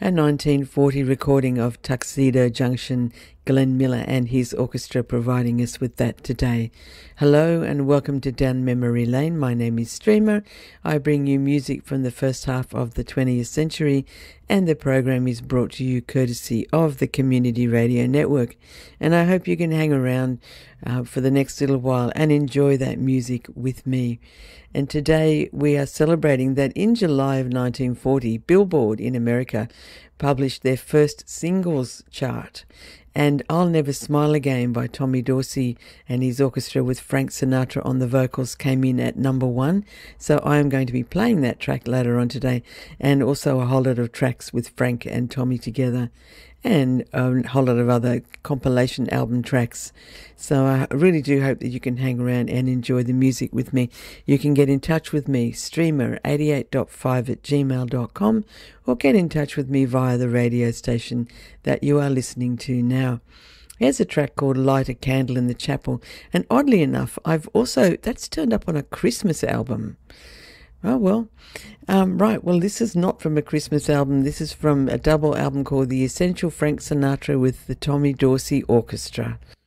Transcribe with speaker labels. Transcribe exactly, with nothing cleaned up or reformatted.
Speaker 1: a nineteen forty recording of Tuxedo Junction, Glenn Miller and his orchestra providing us with that today. Hello and welcome to Down Memory Lane. My name is Streamer. I bring you music from the first half of the twentieth century, and the program is brought to you courtesy of the Community Radio Network. And I hope you can hang around uh, for the next little while and enjoy that music with me. And today we are celebrating that in July of nineteen forty, Billboard in America published their first singles chart. And I'll Never Smile Again by Tommy Dorsey and his orchestra with Frank Sinatra on the vocals came in at number one. So I am going to be playing that track later on today, and also a whole lot of tracks with Frank and Tommy together, and a whole lot of other compilation album tracks. So I really do hope that you can hang around and enjoy the music with me. You can get in touch with me, streamer eighty-eight point five at gmail dot com, or get in touch with me via the radio station that you are listening to now. Here's a track called Light a Candle in the Chapel, and oddly enough, I've also, that's turned up on a Christmas album. Oh, well. Um, right, well, this is not from a Christmas album. This is from a double album called The Essential Frank Sinatra with the Tommy Dorsey Orchestra.